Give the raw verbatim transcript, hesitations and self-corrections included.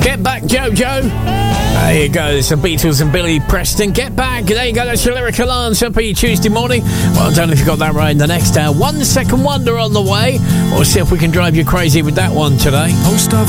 Get Back, Jojo. There you go. It's the Beatles and Billy Preston. Get Back. There you go. That's your lyrical answer for your Tuesday morning. Well done if you got that right in the next hour. One Second Wonder on the way. We'll see if we can drive you crazy with that one today. Post of